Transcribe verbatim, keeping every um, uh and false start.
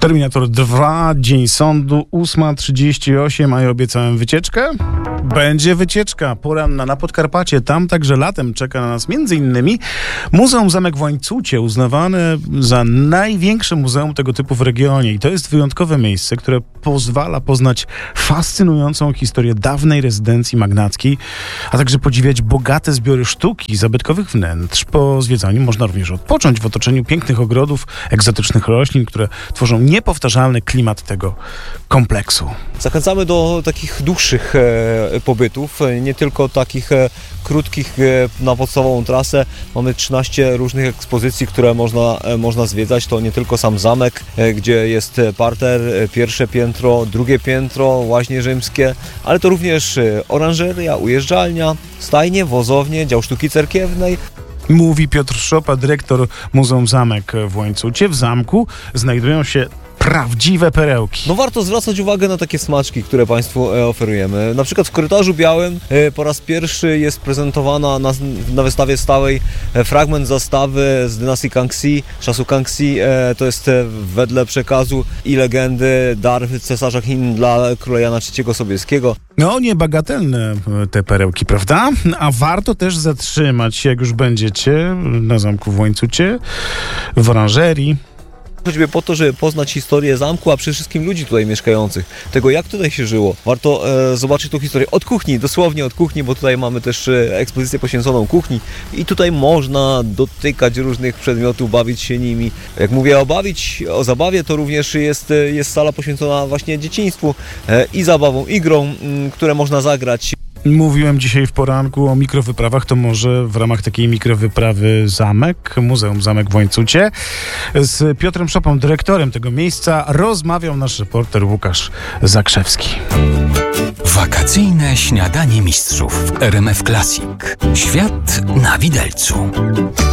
Terminator dwa, Dzień Sądu, ósma trzydzieści osiem, a ja obiecałem wycieczkę? Będzie wycieczka poranna na Podkarpacie. Tam także latem czeka na nas między innymi Muzeum Zamek w Łańcucie, uznawane za największe muzeum tego typu w regionie. I to jest wyjątkowe miejsce, które pozwala poznać fascynującą historię dawnej rezydencji magnackiej, a także podziwiać bogate zbiory sztuki i zabytkowych wnętrz. Po zwiedzaniu można również odpocząć w otoczeniu pięknych ogrodów, egzotycznych roślin, które tworzą niepowtarzalny klimat tego kompleksu. Zachęcamy do takich dłuższych e, pobytów, nie tylko takich e, krótkich e, na podstawową trasę. Mamy trzynaście różnych ekspozycji, które można, e, można zwiedzać. To nie tylko sam zamek, e, gdzie jest parter, e, pierwsze piętro, drugie piętro, łaźnie rzymskie, ale to również e, oranżeria, ujeżdżalnia, stajnie, wozownie, dział sztuki cerkiewnej. Mówi Piotr Szopa, dyrektor Muzeum Zamek w Łańcucie. W zamku znajdują się prawdziwe perełki. No warto zwracać uwagę na takie smaczki, które Państwu oferujemy. Na przykład w korytarzu białym po raz pierwszy jest prezentowana na, na wystawie stałej fragment zastawy z dynastii Kangxi, czasu Kangxi. To jest wedle przekazu i legendy dar cesarza Chin dla króla Jana trzeciego Sobieskiego. No, niebagatelne te perełki, prawda? A warto też zatrzymać się, jak już będziecie na zamku w Łańcucie, w oranżerii. Choćby po to, żeby poznać historię zamku, a przede wszystkim ludzi tutaj mieszkających, tego jak tutaj się żyło. Warto e, zobaczyć tą historię od kuchni, dosłownie od kuchni, bo tutaj mamy też e, ekspozycję poświęconą kuchni i tutaj można dotykać różnych przedmiotów, bawić się nimi. Jak mówię o bawić, o zabawie, to również jest, jest sala poświęcona właśnie dzieciństwu e, i zabawom, i grom, m, które można zagrać. Mówiłem dzisiaj w poranku o mikrowyprawach, to może w ramach takiej mikrowyprawy zamek, Muzeum Zamek w Łańcucie. Z Piotrem Szopą, dyrektorem tego miejsca, rozmawiał nasz reporter Łukasz Zakrzewski. Wakacyjne śniadanie mistrzów w R M F Classic. Świat na widelcu.